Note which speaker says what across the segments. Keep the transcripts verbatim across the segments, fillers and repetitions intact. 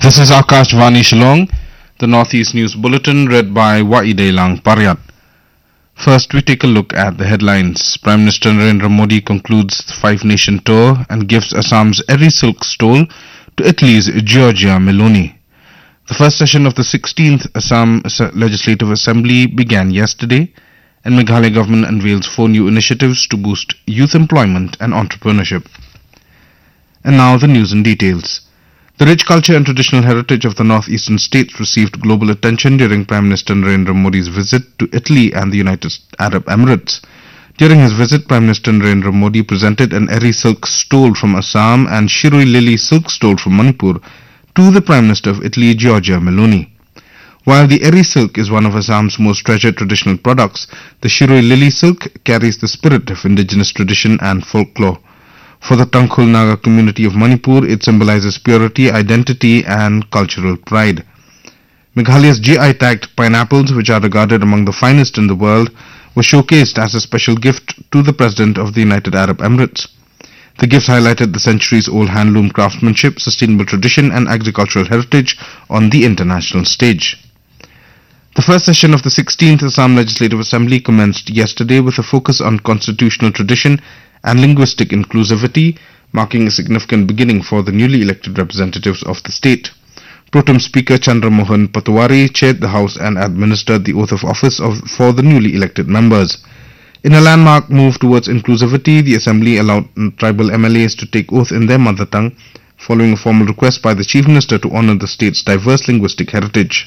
Speaker 1: This is Akashvani Shillong, the Northeast News Bulletin read by Waidelang Paryat. First, we take a look at the headlines. Prime Minister Narendra Modi concludes the five-nation tour and gives Assam's Eri Silk stole to Italy's Giorgia Meloni. The first session of the sixteenth Assam Legislative Assembly began yesterday, and Meghalaya government unveils four new initiatives to boost youth employment and entrepreneurship. And now the news in details. The rich culture and traditional heritage of the northeastern states received global attention during Prime Minister Narendra Modi's visit to Italy and the United Arab Emirates. During his visit, Prime Minister Narendra Modi presented an Eri silk stole from Assam and Shiroi Lily silk stole from Manipur to the Prime Minister of Italy, Giorgia Meloni. While the Eri silk is one of Assam's most treasured traditional products, the Shiroi Lily silk carries the spirit of indigenous tradition and folklore. For the Tangkhul Naga community of Manipur, it symbolizes purity, identity and cultural pride. Meghalaya's G I-tagged pineapples, which are regarded among the finest in the world, were showcased as a special gift to the President of the United Arab Emirates. The gift highlighted the centuries-old handloom craftsmanship, sustainable tradition and agricultural heritage on the international stage. The first session of the sixteenth Assam Legislative Assembly commenced yesterday with a focus on constitutional tradition and linguistic inclusivity, marking a significant beginning for the newly elected representatives of the state. Pro-Tem Speaker Chandra Mohan Patwari chaired the House and administered the oath of office of, for the newly elected members. In a landmark move towards inclusivity, the Assembly allowed tribal M L As to take oath in their mother tongue, following a formal request by the Chief Minister to honour the state's diverse linguistic heritage.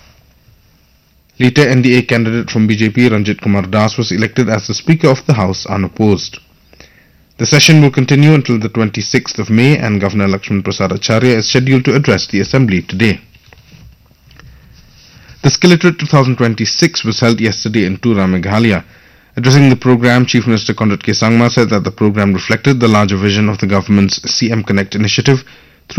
Speaker 1: Later, N D A candidate from B J P Ranjit Kumar Das was elected as the Speaker of the House unopposed. The session will continue until the twenty-sixth of May, and Governor Lakshman Prasad Acharya is scheduled to address the Assembly today. The Skilliterate twenty twenty-six was held yesterday in Tura, Meghalaya. Addressing the program, Chief Minister Conrad K. Sangma said that the program reflected the larger vision of the government's C M Connect initiative